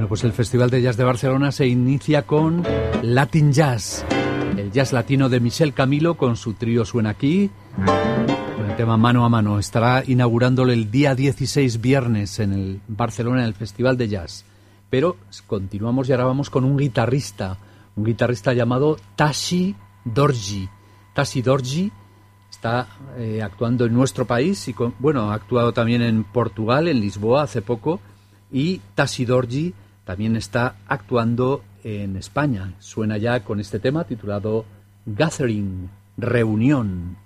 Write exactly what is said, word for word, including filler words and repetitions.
Bueno, pues el Festival de Jazz de Barcelona se inicia con Latin Jazz, el jazz latino de Michel Camilo con su trío Suena Aquí, con el tema Mano a Mano. Estará inaugurándolo el día dieciséis, viernes, en el Barcelona, en el Festival de Jazz. Pero continuamos y ahora vamos con un guitarrista, un guitarrista llamado Tashi Dorji. Tashi Dorji está eh, actuando en nuestro país y, con, bueno, ha actuado también en Portugal, en Lisboa, hace poco, y Tashi Dorji también está actuando en España. Suena ya con este tema titulado Gathering, Reunión.